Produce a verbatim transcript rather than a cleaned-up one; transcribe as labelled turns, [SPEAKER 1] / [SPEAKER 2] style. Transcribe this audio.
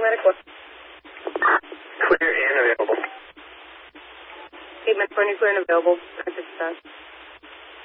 [SPEAKER 1] medical.
[SPEAKER 2] Clear and available.
[SPEAKER 1] Eight minutes for clear and available. That's